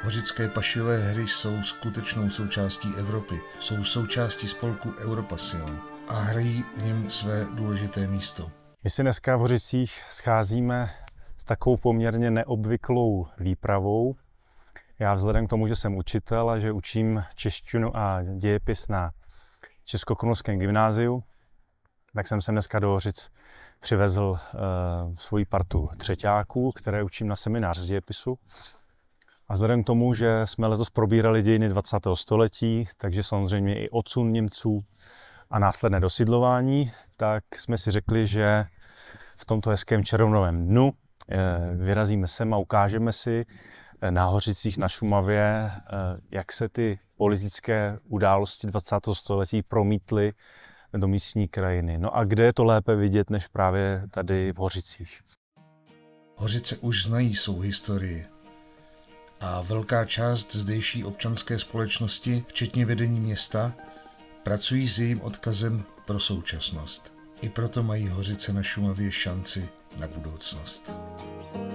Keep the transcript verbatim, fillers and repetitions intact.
Hořické pašové hry jsou skutečnou součástí Evropy. Jsou součástí spolku Europassion a hrají v něm své důležité místo. My si dneska v Hořicích scházíme s takovou poměrně neobvyklou výpravou. Já vzhledem k tomu, že jsem učitel a že učím češtinu a dějepis na Českokrumlovském gymnáziu, tak jsem sem dneska do Hořic přivezl uh, svoji partu třeťáků, které učím na seminář z dějepisu. A vzhledem k tomu, že jsme letos probírali dějiny dvacátého století, takže samozřejmě i odsun Němců a následné dosidlování, tak jsme si řekli, že v tomto hezkém červnovém dnu vyrazíme sem a ukážeme si na Hořicích na Šumavě, jak se ty politické události dvacátého století promítly do místní krajiny. No a kde je to lépe vidět, než právě tady v Hořicích? Hořice už znají svou historii a velká část zdejší občanské společnosti, včetně vedení města, pracují s jejím odkazem pro současnost. I proto mají Hořice na Šumavě šanci na budoucnost.